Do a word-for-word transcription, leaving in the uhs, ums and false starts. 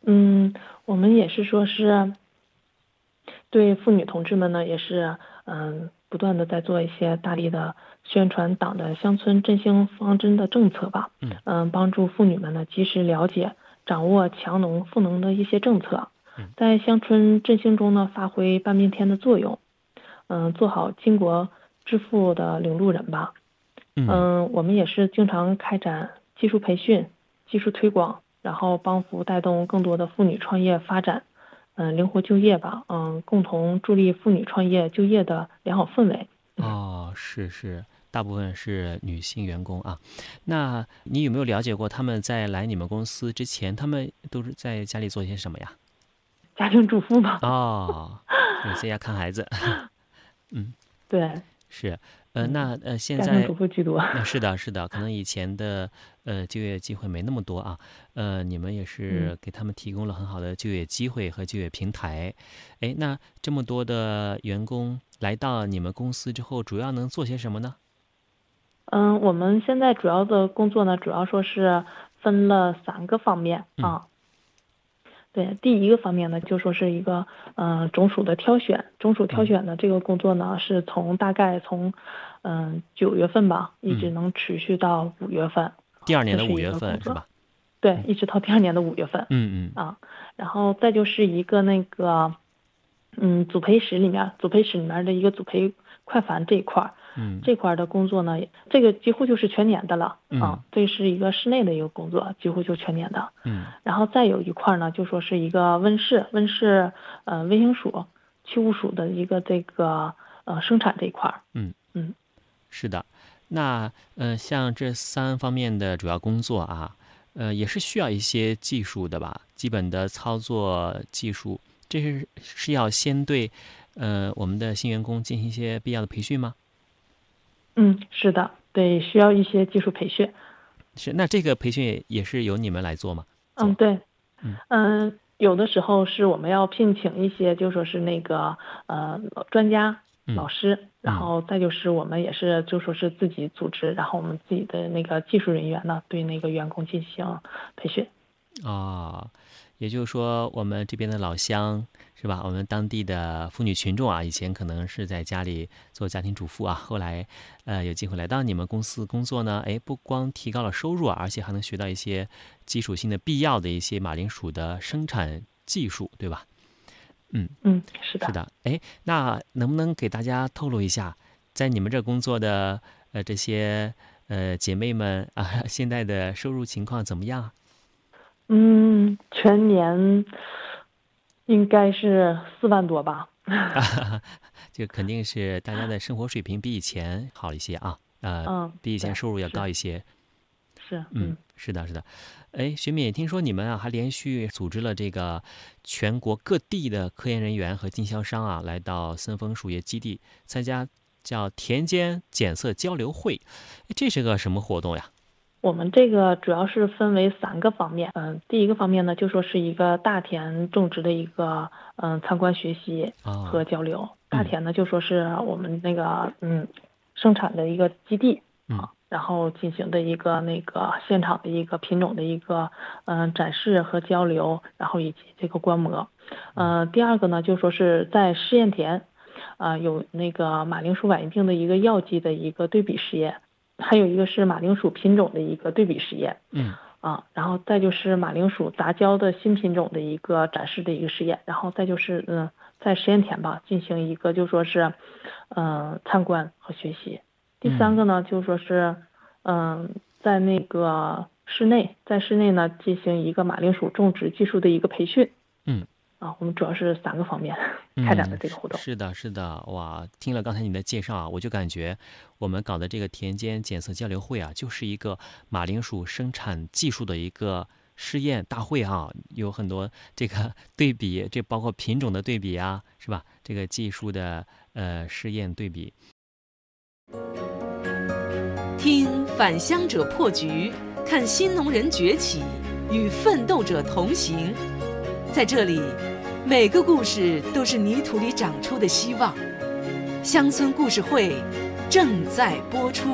嗯，我们也是说是对妇女同志们呢，也是嗯不断的在做一些大力的宣传党的乡村振兴方针的政策吧， 嗯嗯，帮助妇女们呢及时了解、掌握强农赋能的一些政策， 嗯在乡村振兴中呢发挥半边天的作用，嗯，做好巾帼致富的领路人吧。 嗯。 嗯，我们也是经常开展技术培训、技术推广，然后帮扶带动更多的妇女创业发展，嗯，灵活就业吧，嗯，共同助力妇女创业就业的良好氛围。 哦，是是，大部分是女性员工啊。那你有没有了解过他们在来你们公司之前，他们都是在家里做些什么呀？ 家庭主妇吧。 哦，是在家看孩子。嗯， 对， 是，呃， 嗯， 那呃，现家庭在主妇居多。 那是的，是的，可能以前的呃就业机会没那么多啊，呃，你们也嗯是给他们提供了很好的就业机会和就业平台。哎，那这么多的员工来到你们公司之后，主要能做些什么呢？ 嗯，我们现在主要的工作呢，主要说是分了三个方面嗯啊。对，第一个方面呢，就说是一个嗯、呃种属的挑选，种属挑嗯选的这个工作呢，是从大概从嗯九月份吧，一直嗯， 能持续到五月份， 第二年这是一的五月个工作。 份是吧？ 对， 嗯一直到第二年的五月份嗯嗯啊，然后再就是一个那个嗯组培室里面，组培室里面的一个组培快繁这一块儿， 嗯这块儿的工作呢，这个几乎就是全年的了啊， 嗯这是一个室内的一个工作，几乎就全年的。 嗯然后再有一块呢，就说是一个温室，温室呃微型属、去污属的一个这个呃生产这一块儿。 嗯， 嗯是的。那呃，像这三方面的主要工作啊，呃，也是需要一些技术的吧？基本的操作技术，这是是要先对呃我们的新员工进行一些必要的培训吗？ 嗯，是的，对，需要一些技术培训。 是，那这个培训也是由你们来做吗？ 嗯， 做， 对。 嗯嗯，有的时候是我们要聘请一些，就说是那个呃专家、 嗯老师，然嗯。 后再就是我们也是就说是自己组织，然后我们自己的那个技术人员呢，对那个员工进行培训。 啊，也就是说，我们这边的老乡是吧？我们当地的妇女群众啊，以前可能是在家里做家庭主妇啊，后来呃有机会来到你们公司工作呢，哎，不光提高了收入啊，而且还能学到一些基础性的、必要的一些马铃薯的生产技术，对吧？嗯， 嗯，是的。 是的。哎，那能不能给大家透露一下，在你们这工作的呃这些呃姐妹们啊，现在的收入情况怎么样啊？ 嗯，全年应该是四万多吧。 这肯定是大家的生活水平比以前好一些啊，呃， 嗯， 比以前对， 收入要是高一些。 是， 嗯， 嗯。 是的，是的。哎，学敏，听说你们啊还连续组织了这个全国各地的科研人员和经销商啊，来到森丰树叶基地参加叫田间检测交流会，诶这是个什么活动呀？ 我们这个主要是分为三个方面，嗯，第一个方面呢，就说是一个大田种植的一个嗯参观学习和哦， 交流。大嗯田呢，就说是我们那个嗯生产的一个基地嗯啊，然后进行的一个那个现场的一个品种的一个嗯展示和交流，然后以及这个观摩。 嗯呃，第二个呢，就说是在试验田，啊、有那个马铃薯晚一定的一个药剂的一个对比实验。还有一个是马铃薯品种的一个对比实验嗯啊，然后再就是马铃薯杂交的新品种的一个展示的一个实验，然后再就是嗯，在实验田吧进行一个就说是嗯参观和学习。第三嗯个呢，就说是嗯在那个室内，在室内呢进行一个马铃薯种植技术的一个培训嗯。 啊，我们主要是三个方面开展的嗯，是这个活动。 是的，是的，哇！听了刚才你的介绍啊，我就感觉我们搞的这个田间检测交流会啊，就是一个马铃薯生产技术的一个试验大会啊，有很多这个对比，这包括品种的对比啊，是吧？这个技术的呃试验对比。 听返乡者破局，看新农人崛起，与奋斗者同行。在这里，每个故事都是泥土里长出的希望。乡村故事会正在播出。